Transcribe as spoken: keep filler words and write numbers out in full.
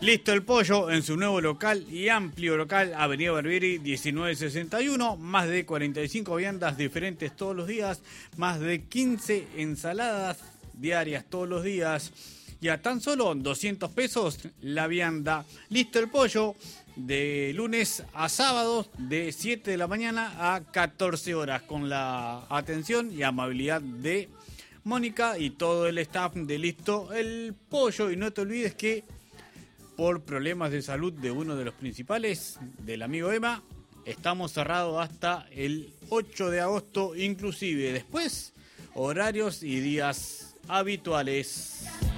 Listo el Pollo en su nuevo local y amplio local, Avenida Barbieri diecinueve sesenta y uno, más de cuarenta y cinco viandas diferentes todos los días, más de quince ensaladas diarias todos los días y a tan solo doscientos pesos la vianda. Listo el Pollo de lunes a sábado de siete de la mañana a catorce horas con la atención y amabilidad de Mónica y todo el staff de Listo el Pollo. Y no te olvides que por problemas de salud de uno de los principales, del amigo Emma, estamos cerrados hasta el ocho de agosto inclusive. Después, horarios y días habituales.